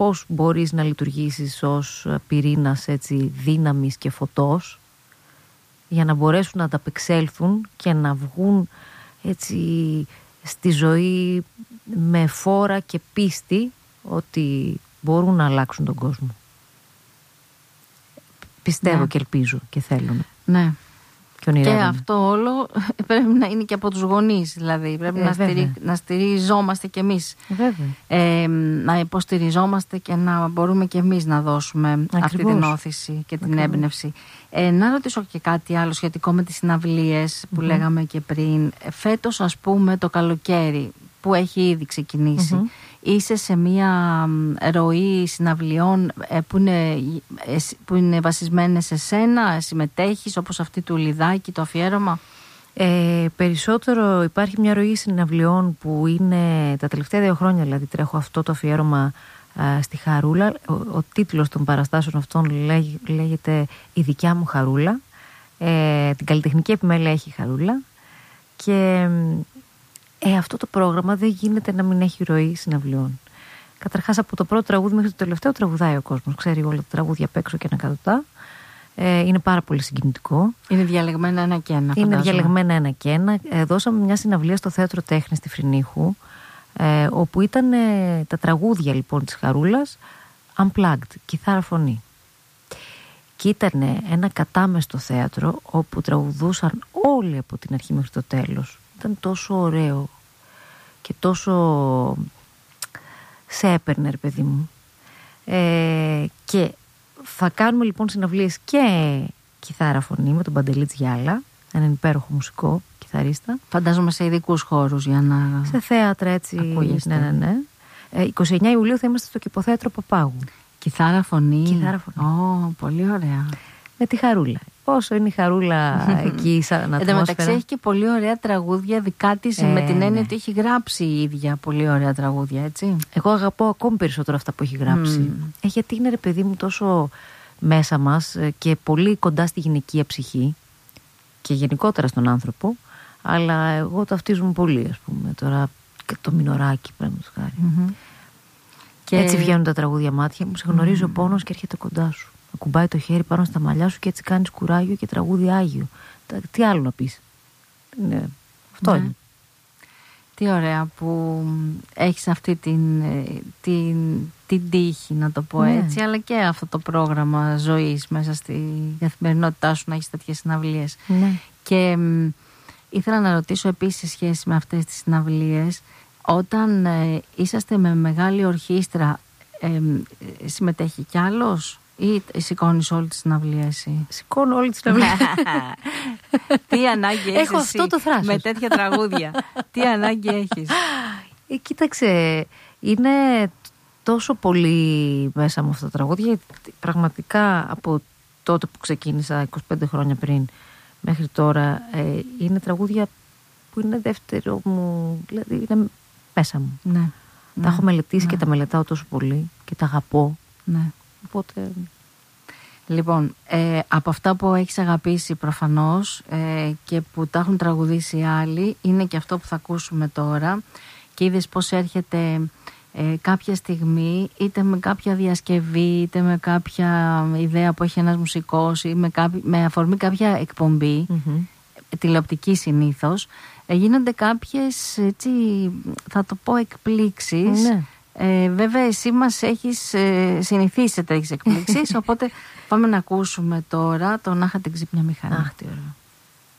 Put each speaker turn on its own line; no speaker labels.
πώς μπορείς να λειτουργήσεις ως πυρήνας έτσι, δύναμης και φωτός, για να μπορέσουν να ανταπεξέλθουν και να βγουν έτσι στη ζωή με φόρα και πίστη ότι μπορούν να αλλάξουν τον κόσμο. Πιστεύω και ελπίζω και θέλουν.
Ναι.
Και
αυτό όλο πρέπει να είναι και από τους γονείς, δηλαδή πρέπει να στηριζόμαστε κι εμείς, να υποστηριζόμαστε και να μπορούμε κι εμείς να δώσουμε αυτή την όθηση και την έμπνευση. Να ρωτήσω και κάτι άλλο σχετικό με τις συναυλίες που λέγαμε και πριν. Φέτος, ας πούμε, το καλοκαίρι που έχει ήδη ξεκινήσει, είσαι σε μια ροή συναυλιών που είναι βασισμένες σε σένα, συμμετέχεις, όπως αυτή του Λιδάκη, το αφιέρωμα?
Περισσότερο υπάρχει μια ροή συναυλιών που είναι τα τελευταία 2 χρόνια, δηλαδή τρέχω αυτό το αφιέρωμα στη Χαρούλα. Ο τίτλος των παραστάσεων αυτών λέγεται «Η δικιά μου Χαρούλα». Την καλλιτεχνική επιμέλεια έχει η Χαρούλα και αυτό το πρόγραμμα δεν γίνεται να μην έχει ροή συναυλιών. Καταρχάς, από το πρώτο τραγούδι μέχρι το τελευταίο τραγουδάει ο κόσμος. Ξέρει όλα τα τραγούδια απ' έξω και ανακατοτά. Είναι πάρα πολύ συγκινητικό.
Είναι διαλεγμένα ένα και ένα.
Είναι διαλεγμένα ένα και ένα. Δώσαμε μια συναυλία στο Θέατρο Τέχνης στη Φρυνίχου, όπου ήταν τα τραγούδια λοιπόν της Χαρούλας unplugged, κιθάρα φωνή. Και ήταν ένα κατάμεστο θέατρο όπου τραγουδούσαν όλοι από την αρχή μέχρι το τέλος. Ήταν τόσο ωραίο και τόσο σε έπαιρνε, ρε παιδί μου. Και θα κάνουμε λοιπόν συναυλίες και κιθάρα φωνή με τον Παντελή Τζιάλα, έναν υπέροχο μουσικό κιθαρίστα.
Φαντάζομαι σε ειδικούς χώρους για να...
Σε θέατρα έτσι.
Ακούγεστε.
Ναι. 29 Ιουλίου θα είμαστε στο Κηποθέατρο Παπάγου.
Κιθάρα φωνή.
Κιθάρα φωνή.
Πολύ ωραία.
Με τη Χαρούλα. Όσο είναι η Χαρούλα εκεί σαν ατμόσφαιρα.
Εν τω μεταξύ έχει και πολύ ωραία τραγούδια δικά της, με την έννοια ότι έχει γράψει η ίδια πολύ ωραία τραγούδια, έτσι.
Εγώ αγαπώ ακόμη περισσότερο αυτά που έχει γράψει. Γιατί είναι, ρε παιδί μου, τόσο μέσα μας και πολύ κοντά στη γυναικεία ψυχή και γενικότερα στον άνθρωπο. Αλλά εγώ ταυτίζομαι πολύ, ας πούμε, τώρα και το Μινωράκι, παραδείγματος χάρη. Και έτσι βγαίνουν τα τραγούδια μάτια μου, σε γνωρίζει ο πόνος και έρχεται κοντά σου. Ακουμπάει το χέρι πάνω στα μαλλιά σου και έτσι κάνεις κουράγιο και τραγούδι άγιο. Τι άλλο να πεις? Αυτό είναι.
Τι ωραία που έχεις αυτή την τύχη, να το πω έτσι, αλλά και αυτό το πρόγραμμα ζωής μέσα στη καθημερινότητά σου να έχεις τέτοιες συναυλίες. Και ήθελα να ρωτήσω επίσης σε σχέση με αυτές τις συναυλίες, όταν είσαστε με μεγάλη ορχήστρα, συμμετέχει κι άλλος ή σηκώνεις όλη τη συναυλία εσύ?
Σηκώνω όλη τη συναυλία.
Τι ανάγκη έχεις?
Έχω αυτό το θράσος
με τέτοια τραγούδια. Τι ανάγκη έχεις?
Κοίταξε, είναι τόσο πολύ μέσα μου αυτά τα τραγούδια, γιατί πραγματικά από τότε που ξεκίνησα 25 χρόνια πριν μέχρι τώρα είναι τραγούδια που είναι δεύτερο μου, δηλαδή είναι μέσα μου. Τα έχω μελετήσει και τα μελετάω τόσο πολύ και τα αγαπώ. Οπότε...
Λοιπόν, από αυτά που έχεις αγαπήσει προφανώς και που τα έχουν τραγουδήσει άλλοι, είναι και αυτό που θα ακούσουμε τώρα. Και είδες πως έρχεται κάποια στιγμή, είτε με κάποια διασκευή, είτε με κάποια ιδέα που έχει ένας μουσικός ή με αφορμή κάποια εκπομπή, τηλεοπτική συνήθως, γίνονται κάποιες, έτσι, θα το πω, εκπλήξεις. Βέβαια εσύ μας έχεις συνηθίσει σε τέτοιες εκπλήξεις, οπότε πάμε να ακούσουμε τώρα το «Να είχα την ξύπνια μηχανή».
Αχ, τι ωραία.